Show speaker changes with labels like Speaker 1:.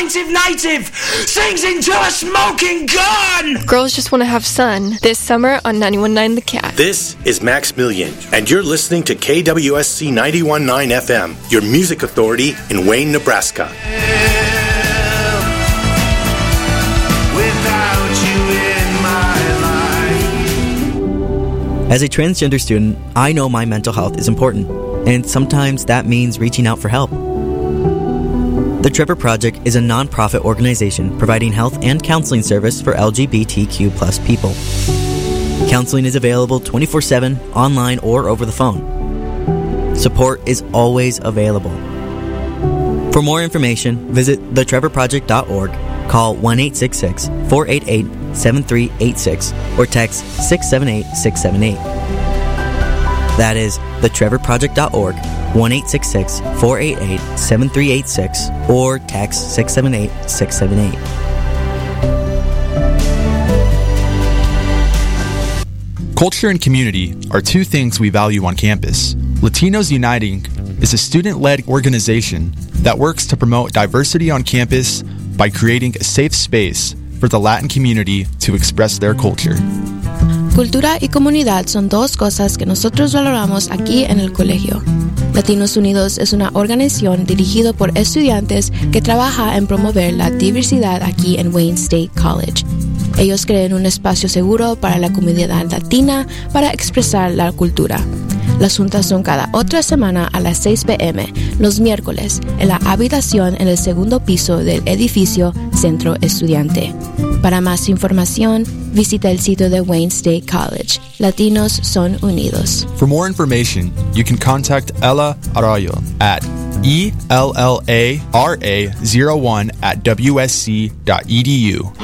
Speaker 1: plaintive native sings into a smoking gun!
Speaker 2: Girls Just Want to Have Sun, this summer on 91.9 The Cat.
Speaker 3: This is Max Millian, and you're listening to KWSC 91.9 FM, your music authority in Wayne, Nebraska.
Speaker 4: As a transgender student, I know my mental health is important, and sometimes that means reaching out for help. The Trevor Project is a non-profit organization providing health and counseling service for LGBTQ+ people. Counseling is available 24/7, online or over the phone. Support is always available. For more information, visit thetrevorproject.org, call 1-866-488-7386, or text 678-678. That is thetrevorproject.org, 1-866-488-7386, or text 678-678.
Speaker 5: Culture and community are two things we value on campus. Latinos Uniting is a student-led organization that works to promote diversity on campus by creating a safe space for the Latin community to express their culture.
Speaker 6: Cultura y comunidad son dos cosas que nosotros valoramos aquí en el colegio. Latinos Unidos es una organización dirigida por estudiantes que trabaja en promover la diversidad aquí en Wayne State College. Ellos crean un espacio seguro para la comunidad latina para expresar la cultura. Las juntas son cada otra semana a las 6 p.m. los miércoles en la habitación en el segundo piso del edificio Centro Estudiante. Para más información, visita el sitio de Wayne State College. Latinos son unidos.
Speaker 5: For more information, you can contact Ella Arroyo at ELLARA01@wsc.edu